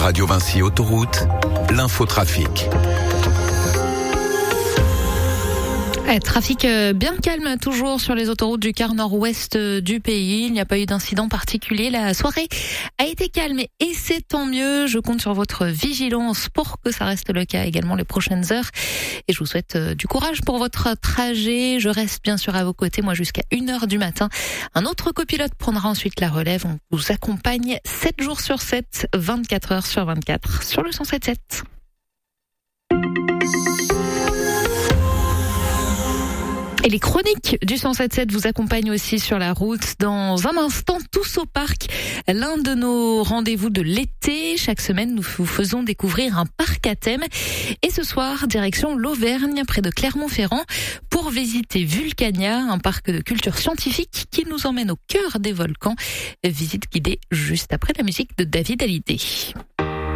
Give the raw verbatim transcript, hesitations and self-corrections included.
Radio Vinci Autoroute, l'infotrafic. Eh, trafic bien calme toujours sur les autoroutes du quart nord-ouest du pays. Il n'y a pas eu d'incident particulier. La soirée a été calme et c'est tant mieux. Je compte sur votre vigilance pour que ça reste le cas également les prochaines heures. Et je vous souhaite du courage pour votre trajet. Je reste bien sûr à vos côtés, moi jusqu'à une heure du matin. Un autre copilote prendra ensuite la relève. On vous accompagne sept jours sur sept, vingt-quatre heures sur vingt-quatre sur le cent sept sept. Et les chroniques du cent sept sept vous accompagnent aussi sur la route. Dans un instant, tous au parc, l'un de nos rendez-vous de l'été. Chaque semaine, nous vous faisons découvrir un parc à thème. Et ce soir, direction l'Auvergne, près de Clermont-Ferrand, pour visiter Vulcania, un parc de culture scientifique qui nous emmène au cœur des volcans. Visite guidée juste après la musique de David Hallyday.